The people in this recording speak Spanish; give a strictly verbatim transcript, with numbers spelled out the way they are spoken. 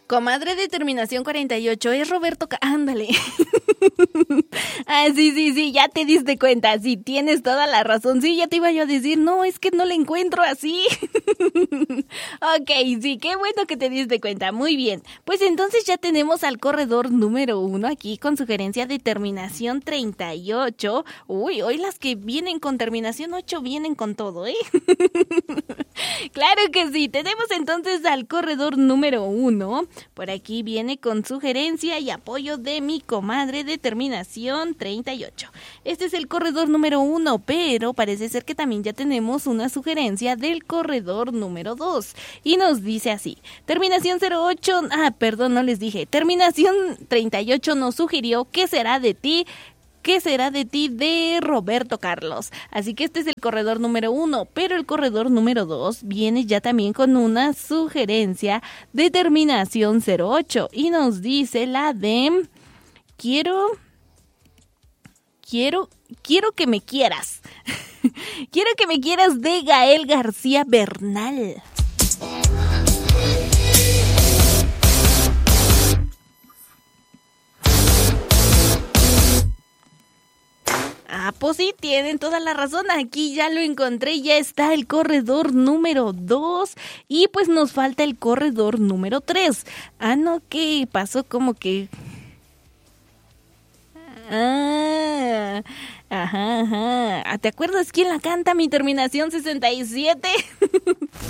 Comadre de terminación cuarenta y ocho es Roberto... Ca- Ándale. Ah, sí, sí, sí, ya te diste cuenta. Sí, tienes toda la razón. Sí, ya te iba yo a decir, no, es que no le encuentro así. Ok, sí, qué bueno que te diste cuenta. Muy bien. Pues entonces ya tenemos al corredor número uno aquí con sugerencia de terminación treinta y ocho. Uy, hoy las que vienen con terminación ocho vienen con todo, ¿eh? Claro que sí. Tenemos entonces al corredor número uno. Por aquí viene con sugerencia y apoyo de mi comadre de terminación treinta y ocho. Este es el corredor número uno, pero parece ser que también ya tenemos una sugerencia del corredor número dos. Y nos dice así, terminación cero ocho, ah, perdón, no les dije, terminación treinta y ocho nos sugirió ¿qué será de ti? ¿Qué será de ti? De Roberto Carlos. Así que este es el corredor número uno, pero el corredor número dos viene ya también con una sugerencia de terminación cero ocho y nos dice la de quiero, quiero, quiero que me quieras. Quiero que me quieras de Gael García Bernal. Ah, pues sí, tienen toda la razón. Aquí ya lo encontré, ya está el corredor número dos y pues nos falta el corredor número tres. Ah, no, ¿qué pasó? Como que... Ah, ajá, ajá. ¿Te acuerdas quién la canta? Mi terminación sesenta y siete.